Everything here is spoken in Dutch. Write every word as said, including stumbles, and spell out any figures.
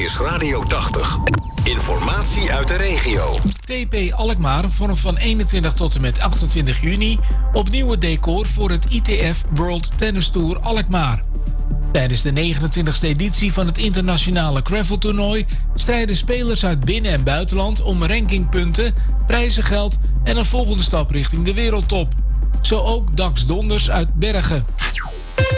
is Radio tachtig. Informatie uit de regio. T P Alkmaar vormt van eenentwintig tot en met achtentwintig juni opnieuw het decor voor het I T F World Tennis Tour Alkmaar. Tijdens de negenentwintigste editie van het internationale graveltoernooi strijden spelers uit binnen- en buitenland om rankingpunten, prijzengeld en een volgende stap richting de wereldtop. Zo ook Dax Donders uit Bergen.